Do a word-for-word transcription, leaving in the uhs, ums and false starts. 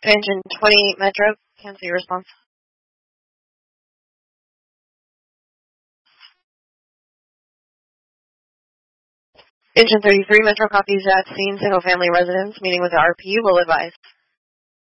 Engine twenty-eight Metro, cancel your response. Engine thirty-three Metro copies at scene, single family residence, meeting with the R P, will advise.